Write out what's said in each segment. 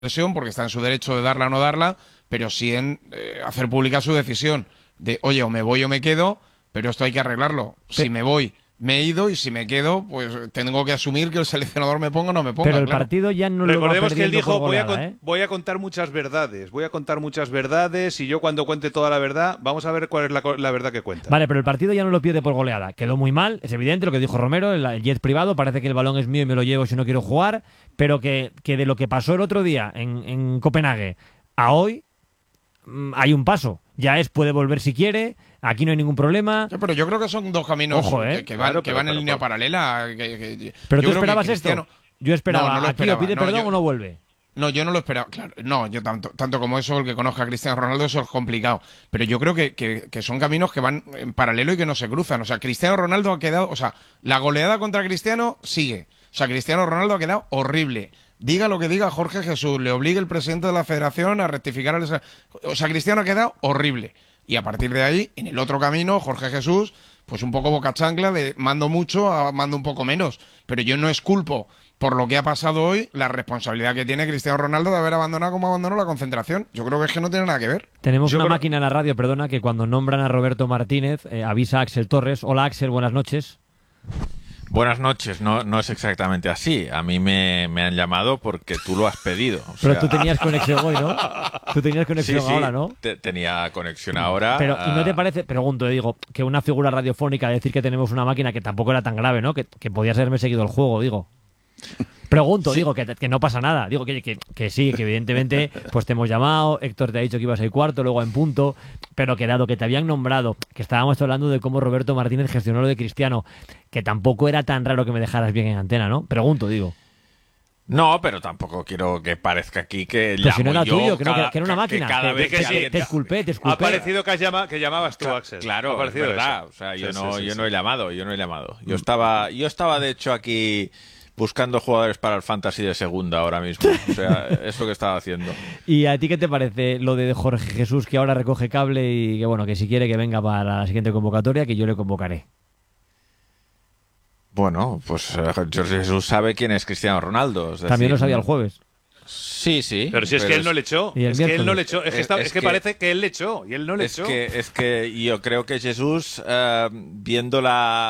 versión, porque está en su derecho de darla o no darla, pero sí en hacer pública su decisión de, oye, o me voy o me quedo, pero esto hay que arreglarlo. Si me voy, me he ido, y si me quedo, pues tengo que asumir que el seleccionador me ponga o no me ponga. Pero el claro. partido ya no lo va Recordemos que él perdiendo dijo, por goleada, ¿eh? voy a contar muchas verdades, y yo cuando cuente toda la verdad, vamos a ver cuál es la verdad que cuenta. Vale, pero el partido ya no lo pierde por goleada. Quedó muy mal, es evidente lo que dijo Romero, el jet privado, parece que el balón es mío y me lo llevo si no quiero jugar, pero que de lo que pasó el otro día en Copenhague a hoy hay un paso. Ya puede volver si quiere, aquí no hay ningún problema. Sí, pero yo creo que son dos caminos Ojo, que van, Claro, en línea paralela. Pero yo tú creo que esperabas Cristiano... esto. Yo esperaba, No, no lo aquí esperaba. o pide No, perdón yo- o no vuelve. No, yo no lo esperaba, claro. No, yo tanto como eso, el que conozca a Cristiano Ronaldo, eso es complicado. Pero yo creo que son caminos que van en paralelo y que no se cruzan. O sea, Cristiano Ronaldo ha quedado... O sea, la goleada contra Cristiano sigue. O sea, Cristiano Ronaldo ha quedado horrible. Diga lo que diga Jorge Jesús, le obligue el presidente de la federación a rectificar O sea, Cristiano ha quedado horrible. Y a partir de ahí, en el otro camino, Jorge Jesús, pues un poco boca chancla de mando mucho a mando un poco menos. Pero yo no esculpo por lo que ha pasado hoy la responsabilidad que tiene Cristiano Ronaldo de haber abandonado como abandonó la concentración. Yo creo que es que no tiene nada que ver. Tenemos Yo una creo- máquina en la radio, perdona, que cuando nombran a Roberto Martínez avisa a Axel Torres. Hola Axel, buenas noches. Buenas noches, no es exactamente así. A mí me han llamado porque tú lo has pedido. O Pero sea, tú tenías conexión hoy, ¿no? Tú tenías conexión sí, ahora, ¿no? tenía conexión ahora. Pero, ¿y no te parece, pregunto, digo, que una figura radiofónica decir que tenemos una máquina que tampoco era tan grave, ¿no? Que podías haberme seguido el juego, digo. Pregunto, digo, que no pasa nada. Digo que sí, que evidentemente pues te hemos llamado, Héctor te ha dicho que ibas a ir cuarto, luego en punto, pero que dado que te habían nombrado, que estábamos hablando de cómo Roberto Martínez gestionó lo de Cristiano, que tampoco era tan raro que me dejaras bien en antena, ¿no? Pregunto, digo. No, pero tampoco quiero que parezca aquí que Pero si no llamo era yo tuyo, que cada- era una máquina. cada Te- vez que que sí. alguien- Te disculpé. Ha parecido que llamabas tú, Axel. Ha Claro, es parecido verdad. eso. O sea, Sí, yo sí, no he llamado. Yo estaba de hecho aquí buscando jugadores para el Fantasy de segunda ahora mismo. O sea, es lo que estaba haciendo. ¿Y a ti qué te parece lo de Jorge Jesús, que ahora recoge cable y que bueno, que si quiere que venga para la siguiente convocatoria, que yo le convocaré? Bueno, pues Jorge Jesús sabe quién es Cristiano Ronaldo. Es También decir, lo sabía el jueves. Sí. Pero si es que él no le echó. Y el Es que él no miércoles. le echó. Es que parece que él le echó y él no le echó. Es que yo creo que Jesús, viendo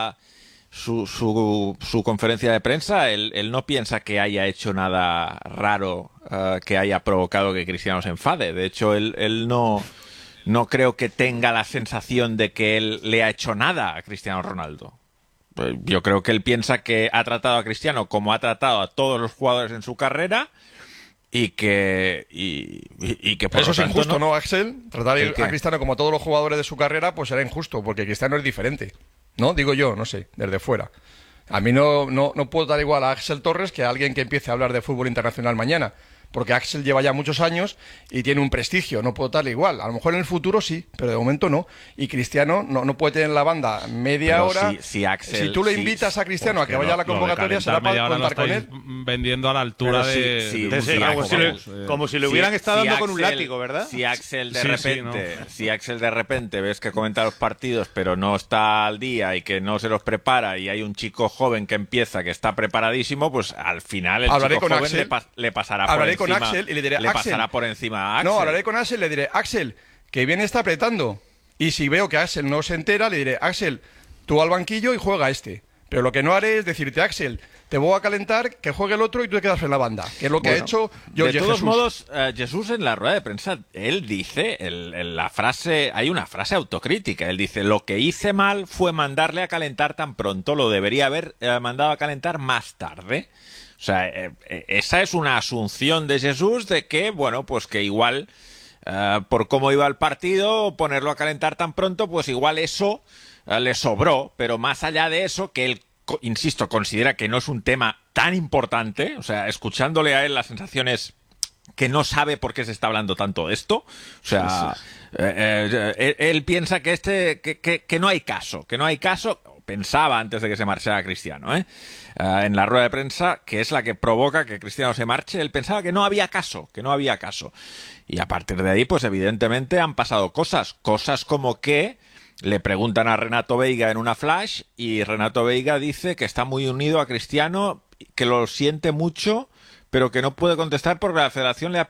su conferencia de prensa, él no piensa que haya hecho nada raro que haya provocado que Cristiano se enfade. De hecho, él no creo que tenga la sensación de que él le ha hecho nada a Cristiano Ronaldo. Yo creo que él piensa que ha tratado a Cristiano como ha tratado a todos los jugadores en su carrera y que por Eso lo es tanto injusto, ¿no, Axel? Tratar ¿El qué? a Cristiano como a todos los jugadores de su carrera, pues será injusto, porque Cristiano es diferente. ¿No? Digo yo, no sé, desde fuera. A mí no puedo dar igual a Axel Torres que a alguien que empiece a hablar de fútbol internacional mañana. Porque Axel lleva ya muchos años y tiene un prestigio, no puedo darle igual. A lo mejor en el futuro sí, pero de momento no. Y Cristiano no puede tener en la banda media Pero hora. si Axel- si tú le si- invitas a Cristiano Pues a que vaya a la lo de convocatoria, será calentar media para hora lo contar con él. estáis vendiendo a la altura Pero de... sí, de un Sí, trago, vamos, como si le hubieran estado dando con un látigo, ¿verdad? Si Axel de Sí, repente, sí, si Axel de repente ves que comenta los partidos pero no está al día y que no se los prepara y hay un chico joven que empieza que está preparadísimo, pues al final el Hablaré chico con joven Axel. le pasará Hablaré por con encima. Axel y le diré, le Axel, pasará por encima a Axel. No, hablaré con Axel y le diré, Axel, que bien está apretando. Y si veo que Axel no se entera, le diré, Axel, tú al banquillo y juega este. Pero lo que no haré es decirte, Axel, te voy a calentar, que juegue el otro y tú te quedas en la banda. Que es lo que ha hecho Jorge De todos Jesús. modos, Jesús en la rueda de prensa, él dice, la frase, hay una frase autocrítica, él dice, lo que hice mal fue mandarle a calentar tan pronto, lo debería haber mandado a calentar más tarde. O sea, esa es una asunción de Jesús de que, bueno, pues que igual, por cómo iba el partido, ponerlo a calentar tan pronto, pues igual eso le sobró, pero más allá de eso, que él, insisto, considera que no es un tema tan importante, o sea, escuchándole a él la sensación es que no sabe por qué se está hablando tanto de esto, o sea, él piensa que no hay caso, pensaba antes de que se marchara Cristiano, en la rueda de prensa, que es la que provoca que Cristiano se marche, él pensaba que no había caso, y a partir de ahí, pues evidentemente han pasado cosas como que le preguntan a Renato Veiga en una flash y Renato Veiga dice que está muy unido a Cristiano, que lo siente mucho, pero que no puede contestar porque la federación le ha